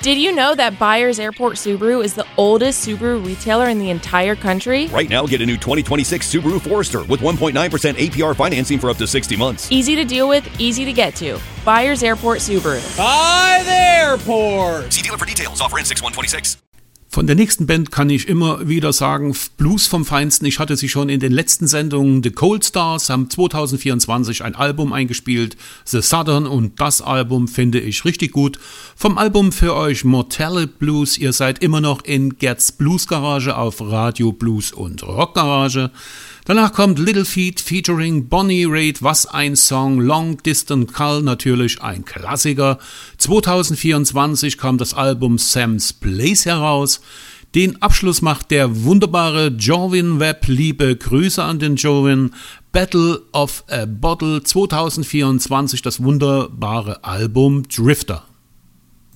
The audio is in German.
Did you know that Byers Airport Subaru is the oldest Subaru retailer in the entire country? Right now, get a new 2026 Subaru Forester with 1.9% APR financing for up to 60 months. Easy to deal with, easy to get to. Byers Airport Subaru. By the airport. See dealer for details. Offer in 6/126. Von der nächsten Band kann ich immer wieder sagen, Blues vom Feinsten. Ich hatte sie schon in den letzten Sendungen. The Cold Stars haben 2024 ein Album eingespielt, The Southern, und das Album finde ich richtig gut. Vom Album für euch Mortality Blues. Ihr seid immer noch in Gerds Blues Garage auf Radio Blues und Rock Garage. Danach kommt Little Feat featuring Bonnie Raitt, was ein Song, Long Distant Call, natürlich ein Klassiker. 2024 kam das Album Sam's Place heraus. Den Abschluss macht der wunderbare Jovin Webb, liebe Grüße an den Jovin. Battle of a Bottle 2024, das wunderbare Album Drifter.